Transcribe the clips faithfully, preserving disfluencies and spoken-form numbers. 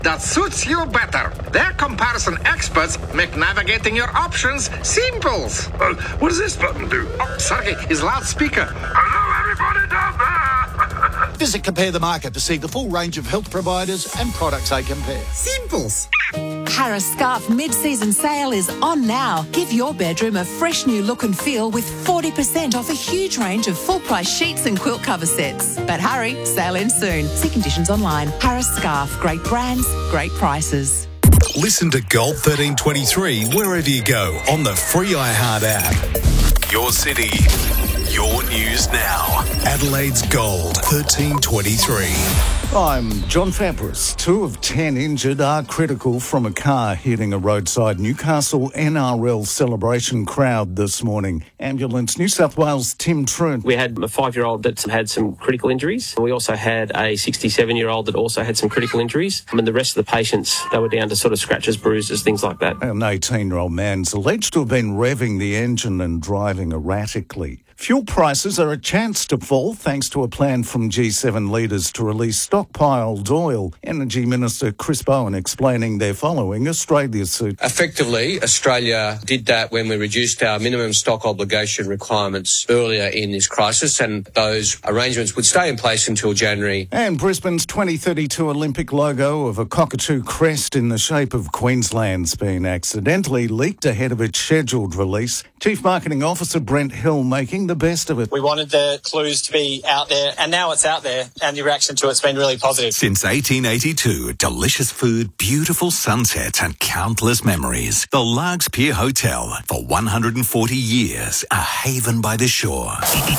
that suits you better. Their comparison experts make navigating your options simple. Uh, what does this button do? Oh, sorry, his loudspeaker. Hello, everybody down there. Visit Compare the Market to see the full range of health providers and products they compare. Simples. Harris Scarf mid-season sale is on now. Give your bedroom a fresh new look and feel with forty percent off a huge range of full-price sheets and quilt cover sets. But hurry, sale ends soon. See conditions online. Harris Scarf. Great brands, great prices. Listen to Gold thirteen twenty-three wherever you go on the free iHeart app. Your city, your news now. Adelaide's Gold thirteen twenty-three. I'm John Fabris. Two of ten injured are critical from a car hitting a roadside Newcastle N R L celebration crowd this morning. Ambulance New South Wales' Tim Troon. We had a five-year-old that had some critical injuries. We also had a sixty-seven-year-old that also had some critical injuries. I mean, the rest of the patients, they were down to sort of scratches, bruises, things like that. An eighteen-year-old man's alleged to have been revving the engine and driving erratically. Fuel prices are a chance to fall thanks to a plan from G seven leaders to release stockpiled oil. Energy Minister Chris Bowen explaining they're following Australia's suit. Effectively, Australia did that when we reduced our minimum stock obligation requirements earlier in this crisis, and those arrangements would stay in place until January. And Brisbane's twenty thirty-two Olympic logo of a cockatoo crest in the shape of Queensland's been accidentally leaked ahead of its scheduled release. Chief Marketing Officer Brent Hill making the best of it. We wanted the clues to be out there, and now it's out there, and the reaction to it's been really positive. Since eighteen eighty-two, delicious food, beautiful sunsets and countless memories. The Largs Pier Hotel, for one hundred forty years, a haven by the shore.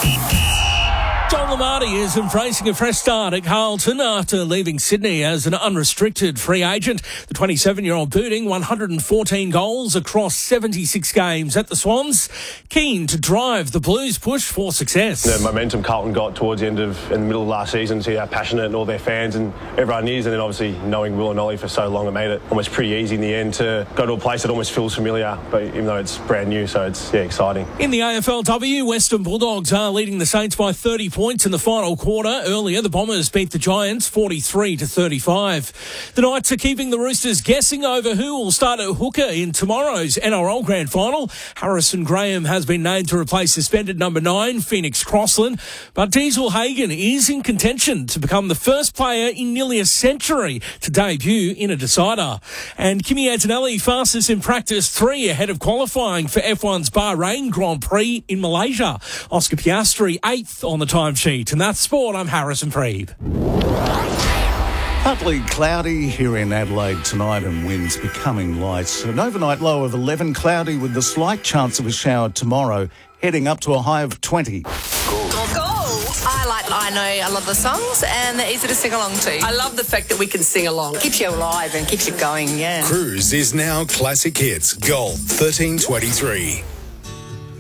John Lamarty is embracing a fresh start at Carlton after leaving Sydney as an unrestricted free agent. The twenty-seven-year-old booting one hundred fourteen goals across seventy-six games at the Swans, keen to drive the Blues' push for success. The momentum Carlton got towards the end of, in the middle of last season, see how passionate and all their fans and everyone is, and then obviously knowing Will and Ollie for so long, it made it almost pretty easy in the end to go to a place that almost feels familiar, but even though it's brand new, so it's yeah exciting. In the A F L W, Western Bulldogs are leading the Saints by thirty points in the final quarter. Earlier, the Bombers beat the Giants forty-three to thirty-five. The Knights are keeping the Roosters guessing over who will start at hooker in tomorrow's N R L Grand Final. Harrison Graham has been named to replace suspended number nine, Phoenix Crossland, but Diesel Hagen is in contention to become the first player in nearly a century to debut in a decider. And Kimi Antonelli fastest in practice three ahead of qualifying for F one's Bahrain Grand Prix in Malaysia. Oscar Piastri eighth on the timesheet. And that's sport. I'm Harrison Preeb. Partly cloudy here in Adelaide tonight and winds becoming light. An overnight low of eleven, cloudy with the slight chance of a shower tomorrow, heading up to a high of twenty. I like, I know a lot of the songs and they're easy to sing along to. I love the fact that we can sing along. Keeps you alive and keeps you going, yeah. Cruise is now Classic Hits Gold thirteen twenty-three.